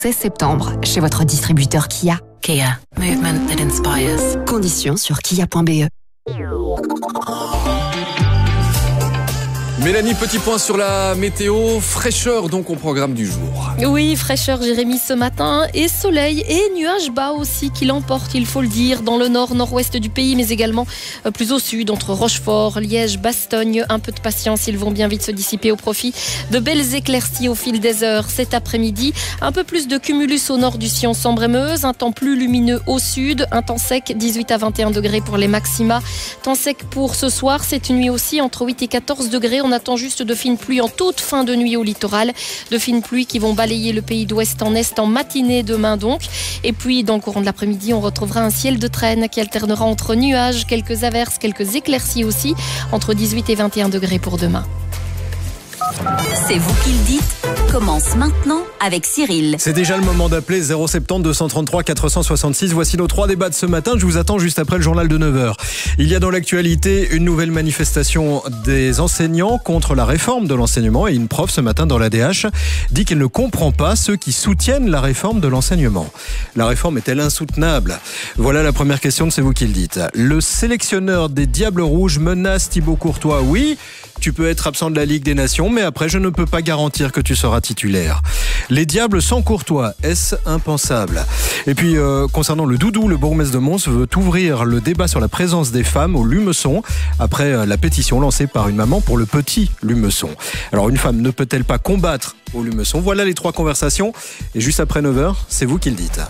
16 septembre, chez votre distributeur Kia. Kia, movement that inspires. Conditions sur kia.be. Mélanie, petit point sur la météo. Fraîcheur donc au programme du jour. Oui, fraîcheur Jérémy ce matin et soleil et nuages bas aussi qui l'emportent, il faut le dire, dans le nord-nord-ouest du pays, mais également plus au sud, entre Rochefort, Liège, Bastogne. Un peu de patience, ils vont bien vite se dissiper au profit de belles éclaircies au fil des heures cet après-midi. Un peu plus de cumulus au nord du Sion Sambre-et-Meuse, un temps plus lumineux au sud, un temps sec, 18 à 21 degrés pour les maxima. Temps sec pour ce soir, cette nuit aussi, entre 8 et 14 degrés. On attend juste de fines pluies en toute fin de nuit au littoral. De fines pluies qui vont balayer le pays d'ouest en est en matinée demain donc. Et puis dans le courant de l'après-midi, on retrouvera un ciel de traîne qui alternera entre nuages, quelques averses, quelques éclaircies aussi, entre 18 et 21 degrés pour demain. C'est vous qui le dites. Commence maintenant avec Cyril. C'est déjà le moment d'appeler 070 233 466. Voici nos 3 débats de ce matin. Je vous attends juste après le journal de 9h. Il y a dans l'actualité une nouvelle manifestation des enseignants contre la réforme de l'enseignement. Et une prof ce matin dans l'ADH dit qu'elle ne comprend pas ceux qui soutiennent la réforme de l'enseignement. La réforme est-elle insoutenable ? Voilà la première question de C'est vous qui le dites. Le sélectionneur des Diables Rouges menace Thibaut Courtois. Oui, tu peux être absent de la Ligue des Nations, mais après je ne peux pas garantir que tu seras titulaire. Les Diables sans Courtois, est-ce impensable ? Et puis concernant le Doudou, le bourgmestre de Mons veut ouvrir le débat sur la présence des femmes au Lumeçon après la pétition lancée par une maman pour le petit Lumeçon. Alors une femme ne peut-elle pas combattre au Lumeçon ? Voilà les 3 conversations. Et juste après 9h, c'est vous qui le dites.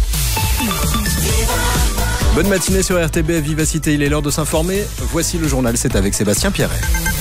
Bonne matinée sur RTBF Vivacité, il est l'heure de s'informer. Voici le journal, c'est avec Sébastien Pierret.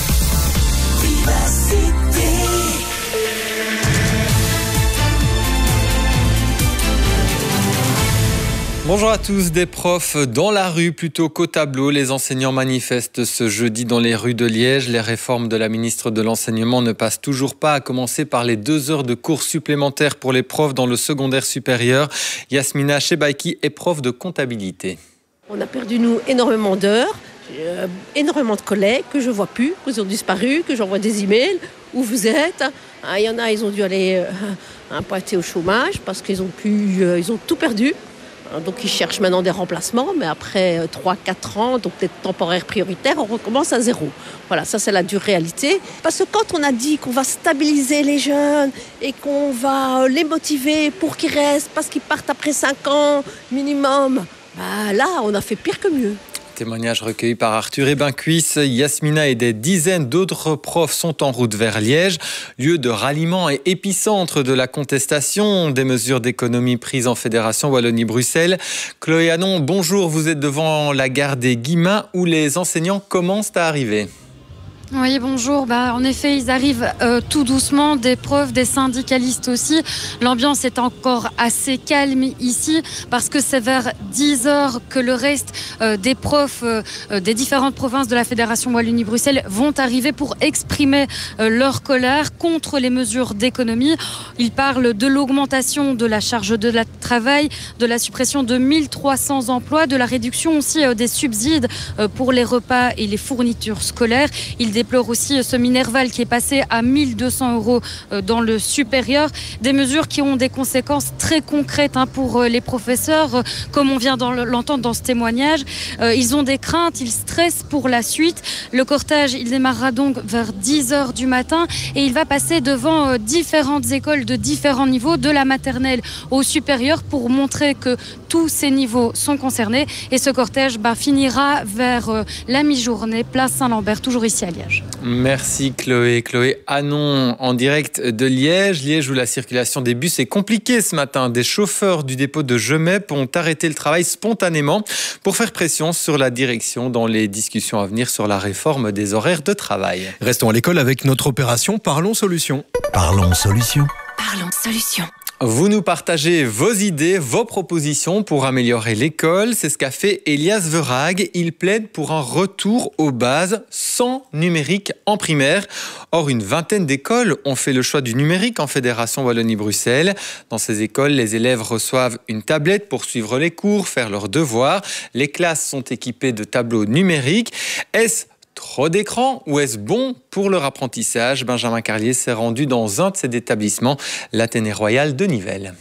Bonjour à tous, des profs dans la rue plutôt qu'au tableau. Les enseignants manifestent ce jeudi dans les rues de Liège. Les réformes de la ministre de l'Enseignement ne passent toujours pas, à commencer par les 2 heures de cours supplémentaires pour les profs dans le secondaire supérieur. Yasmina Chebaiki est prof de comptabilité. On a perdu, nous, énormément d'heures, énormément de collègues que je ne vois plus, qui ont disparu, que j'envoie des emails. Où vous êtes ? Il y en a, ils ont dû aller pointer au chômage parce qu'ils ont tout perdu. Donc ils cherchent maintenant des remplacements, mais après 3-4 ans, donc des temporaires prioritaires, on recommence à zéro. Voilà, ça c'est la dure réalité. Parce que quand on a dit qu'on va stabiliser les jeunes et qu'on va les motiver pour qu'ils restent, parce qu'ils partent après 5 ans minimum, là on a fait pire que mieux. Témoignage recueilli par Arthur Ebincuisse. Yasmina et des dizaines d'autres profs sont en route vers Liège, lieu de ralliement et épicentre de la contestation des mesures d'économie prises en Fédération Wallonie-Bruxelles. Chloé Hanon, bonjour, vous êtes devant la gare des Guillemins où les enseignants commencent à arriver. Oui, bonjour. En effet, ils arrivent tout doucement, des profs, des syndicalistes aussi. L'ambiance est encore assez calme ici parce que c'est vers 10h que le reste des profs des différentes provinces de la Fédération Wallonie-Bruxelles vont arriver pour exprimer leur colère contre les mesures d'économie. Ils parlent de l'augmentation de la charge de travail, de la suppression de 1300 emplois, de la réduction aussi des subsides pour les repas et les fournitures scolaires. Ils déplore aussi ce Minerval qui est passé à 1200 € dans le supérieur. Des mesures qui ont des conséquences très concrètes pour les professeurs, comme on vient de l'entendre dans ce témoignage. Ils ont des craintes, ils stressent pour la suite. Le cortège, il démarrera donc vers 10h du matin et il va passer devant différentes écoles de différents niveaux, de la maternelle au supérieur, pour montrer que tous ces niveaux sont concernés. Et ce cortège finira vers la mi-journée, place Saint-Lambert, toujours ici à Liège. Merci Chloé. Chloé Hanon en direct de Liège. Liège où la circulation des bus est compliquée ce matin. Des chauffeurs du dépôt de Gemep ont arrêté le travail spontanément pour faire pression sur la direction dans les discussions à venir sur la réforme des horaires de travail. Restons à l'école avec notre opération Parlons Solutions. Parlons Solutions. Parlons Solutions. Vous nous partagez vos idées, vos propositions pour améliorer l'école. C'est ce qu'a fait Elias Verhaeghe. Il plaide pour un retour aux bases sans numérique en primaire. Or, une vingtaine d'écoles ont fait le choix du numérique en Fédération Wallonie-Bruxelles. Dans ces écoles, les élèves reçoivent une tablette pour suivre les cours, faire leurs devoirs. Les classes sont équipées de tableaux numériques. Est-ce trop d'écran ou est-ce bon pour leur apprentissage ? Benjamin Carlier s'est rendu dans un de ces établissements, l'Athénée Royal de Nivelles.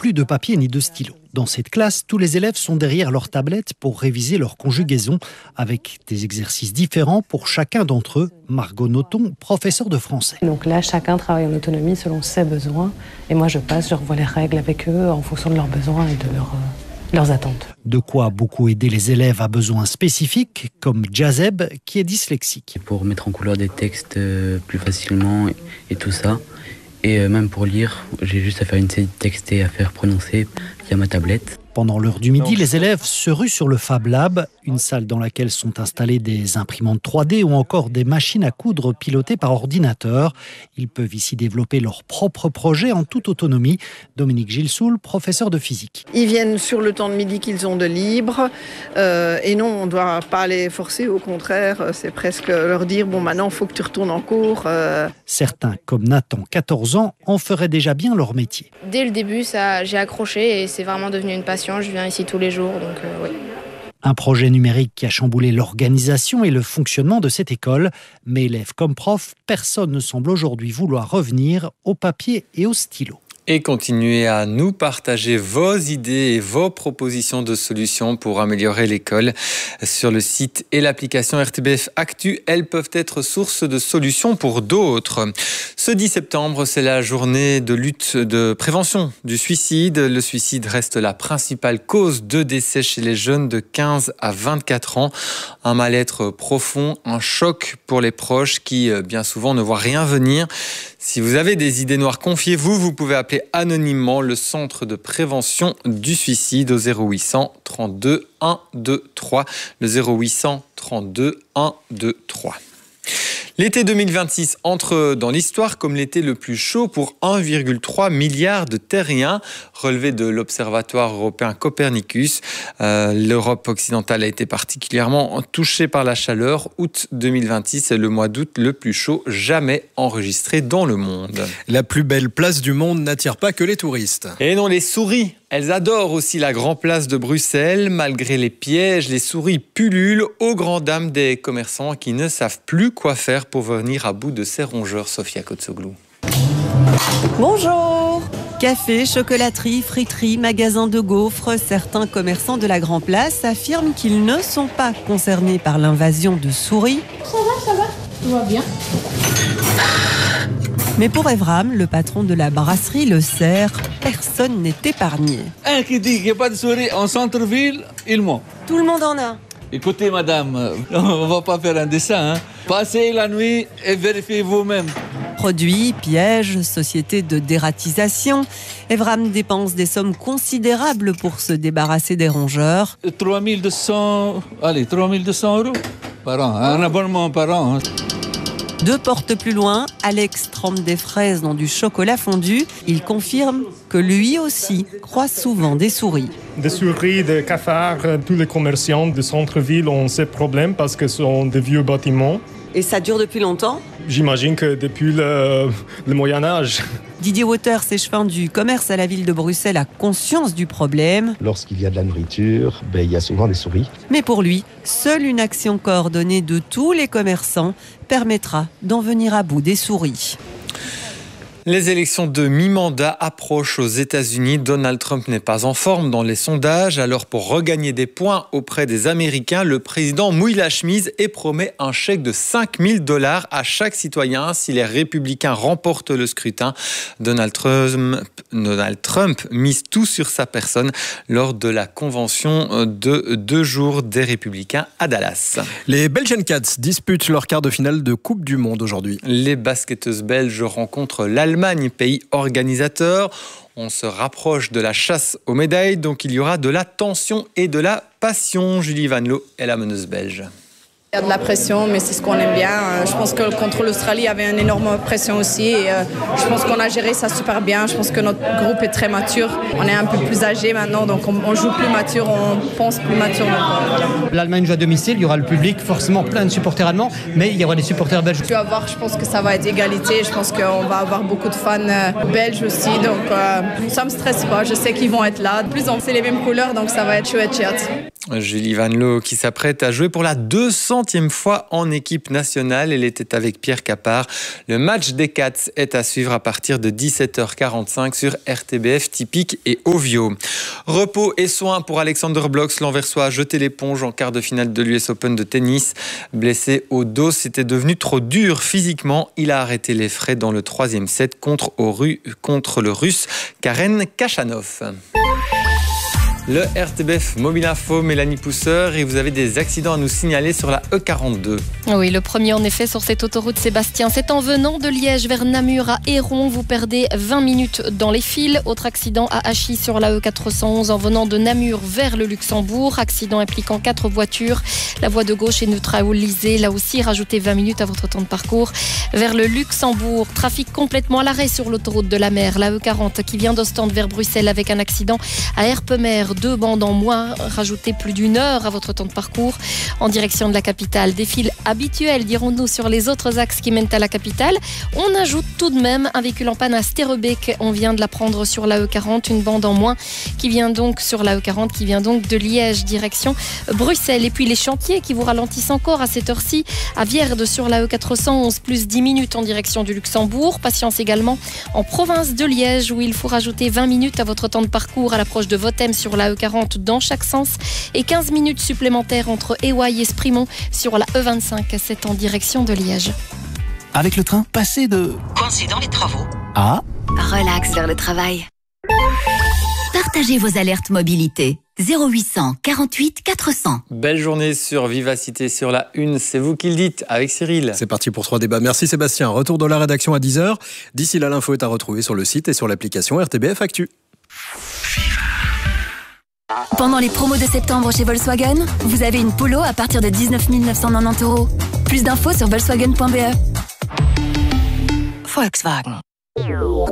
plus de papier ni de stylo. Dans cette classe, tous les élèves sont derrière leur tablette pour réviser leur conjugaison avec des exercices différents pour chacun d'entre eux. Margot Noton, professeure de français. Donc là, chacun travaille en autonomie selon ses besoins. Et moi, je revois les règles avec eux en fonction de leurs besoins et de leurs attentes. De quoi beaucoup aider les élèves à besoins spécifiques, comme Jazeb, qui est dyslexique. Pour mettre en couleur des textes plus facilement et tout ça. Et même pour lire, j'ai juste à faire une série de textes et à faire prononcer via ma tablette. Pendant l'heure du midi, les élèves se ruent sur le Fab Lab, une salle dans laquelle sont installées des imprimantes 3D ou encore des machines à coudre pilotées par ordinateur. Ils peuvent ici développer leurs propres projets en toute autonomie. Dominique Gilsoul, professeur de physique. Ils viennent sur le temps de midi qu'ils ont de libre. Et non, on ne doit pas les forcer, au contraire, c'est presque leur dire « bon, maintenant, il faut que tu retournes en cours ». Certains, comme Nathan, 14 ans, en feraient déjà bien leur métier. Dès le début, j'ai accroché et c'est vraiment devenu une passion. Je viens ici tous les jours, donc oui. Un projet numérique qui a chamboulé l'organisation et le fonctionnement de cette école. Mais élèves comme profs, personne ne semble aujourd'hui vouloir revenir au papier et au stylo. Et continuez à nous partager vos idées et vos propositions de solutions pour améliorer l'école sur le site et l'application RTBF Actu. Elles peuvent être source de solutions pour d'autres. Ce 10 septembre, c'est la journée de lutte de prévention du suicide. Le suicide reste la principale cause de décès chez les jeunes de 15 à 24 ans. Un mal-être profond, un choc pour les proches qui, bien souvent, ne voient rien venir. Si vous avez des idées noires, confiez-vous. Vous pouvez appeler anonymement le centre de prévention du suicide au 0800 32 123. Le 0800 32 123. L'été 2026 entre dans l'histoire comme l'été le plus chaud pour 1,3 milliard de terriens, relevé de l'Observatoire européen Copernicus. L'Europe occidentale a été particulièrement touchée par la chaleur. Août 2026 est le mois d'août le plus chaud jamais enregistré dans le monde. La plus belle place du monde n'attire pas que les touristes. Et non, les souris. Elles adorent aussi la Grand Place de Bruxelles. Malgré les pièges, les souris pullulent aux grandes dames des commerçants qui ne savent plus quoi faire pour venir à bout de ces rongeurs. Sophia Kotsoglou. Bonjour. Café, chocolaterie, friterie, magasin de gaufres, certains commerçants de la Grand Place affirment qu'ils ne sont pas concernés par l'invasion de souris. Ça va, tout va bien. Mais pour Evram, le patron de la brasserie Le Cerf, personne n'est épargné. Un qui dit qu'il n'y a pas de souris en centre-ville, il ment. Tout le monde en a. Écoutez madame, on va pas faire un dessin. Passez la nuit et vérifiez vous-même. Produits, pièges, société de dératisation. Evram dépense des sommes considérables pour se débarrasser des rongeurs. 3200 € par an, un abonnement par an. 2 portes plus loin, Alex trempe des fraises dans du chocolat fondu. Il confirme que lui aussi croise souvent des souris. Des souris, des cafards, tous les commerçants de centre-ville ont ces problèmes parce que ce sont des vieux bâtiments. Et ça dure depuis longtemps ? J'imagine que depuis le Moyen-Âge. Didier Waters, échevin du commerce à la ville de Bruxelles, a conscience du problème. Lorsqu'il y a de la nourriture, il y a souvent des souris. Mais pour lui, seule une action coordonnée de tous les commerçants permettra d'en venir à bout des souris. Les élections de mi-mandat approchent aux États-Unis. Donald Trump n'est pas en forme dans les sondages. Alors pour regagner des points auprès des Américains, le président mouille la chemise et promet un chèque de $5 000 à chaque citoyen si les républicains remportent le scrutin. Donald Trump mise tout sur sa personne lors de la convention de 2 jours des républicains à Dallas. Les Belgian Cats disputent leur quart de finale de Coupe du Monde aujourd'hui. Les basketteuses belges rencontrent l'Allemagne, pays organisateur. On se rapproche de la chasse aux médailles, donc il y aura de la tension et de la passion. Julie Van Loo est la meneuse belge. Il y a de la pression, mais c'est ce qu'on aime bien. Je pense que contre l'Australie, il y avait une énorme pression aussi. Et je pense qu'on a géré ça super bien. Je pense que notre groupe est très mature. On est un peu plus âgé maintenant, donc on joue plus mature, on pense plus mature. L'Allemagne joue à domicile, il y aura le public, forcément plein de supporters allemands, mais il y aura des supporters belges. Tu vas voir, je pense que ça va être égalité. Je pense qu'on va avoir beaucoup de fans belges aussi. Donc ça ne me stresse pas. Je sais qu'ils vont être là. De plus en plus, c'est les mêmes couleurs, donc ça va être chouette. Julie Van Loo qui s'apprête à jouer pour la 200e fois en équipe nationale. Elle était avec Pierre Capard. Le match des Cats est à suivre à partir de 17h45 sur RTBF Typique et Ovio. Repos et soins pour Alexander Blocks. L'Anversois a jeté l'éponge en quart de finale de l'US Open de tennis. Blessé au dos, c'était devenu trop dur physiquement. Il a arrêté les frais dans le 3e set contre le Russe Karen Khachanov. Le RTBF Mobile Info, Mélanie Pousseur, et vous avez des accidents à nous signaler sur la E42. Oui, le premier en effet sur cette autoroute Sébastien, c'est en venant de Liège vers Namur à Héron. Vous perdez 20 minutes dans les fils. Autre accident à Achy sur la E411 en venant de Namur vers le Luxembourg. Accident impliquant 4 voitures. La voie de gauche est neutralisée. Là aussi, rajoutez 20 minutes à votre temps de parcours. Vers le Luxembourg, trafic complètement à l'arrêt sur l'autoroute de la mer. La E40 qui vient d'Ostende vers Bruxelles avec un accident à Erpemer. 2 bandes en moins, rajoutez plus d'1 heure à votre temps de parcours en direction de la capitale. Des files habituelles, dirons-nous, sur les autres axes qui mènent à la capitale. On ajoute tout de même un véhicule en panne à Sterrebeek. On vient de l'apprendre sur la E40, une bande en moins qui vient donc sur la E40, qui vient donc de Liège, direction Bruxelles. Et puis les chantiers qui vous ralentissent encore à cette heure-ci à Vierde sur la E411, plus 10 minutes en direction du Luxembourg. Patience également en province de Liège où il faut rajouter 20 minutes à votre temps de parcours à l'approche de Votem sur la E40 dans chaque sens et 15 minutes supplémentaires entre Éwaille et Sprimont sur la E25, c'est en direction de Liège. Avec le train, passez de Coincé dans les travaux à relax vers le travail. Partagez vos alertes mobilité. 0800 48 400. Belle journée sur Vivacité sur la Une, c'est vous qui le dites avec Cyril. C'est parti pour 3 débats. Merci Sébastien. Retour de la rédaction à 10h. D'ici là, l'info est à retrouver sur le site et sur l'application RTBF Actu. Pendant les promos de septembre chez Volkswagen, vous avez une Polo à partir de 19 990 €. Plus d'infos sur volkswagen.be. Volkswagen.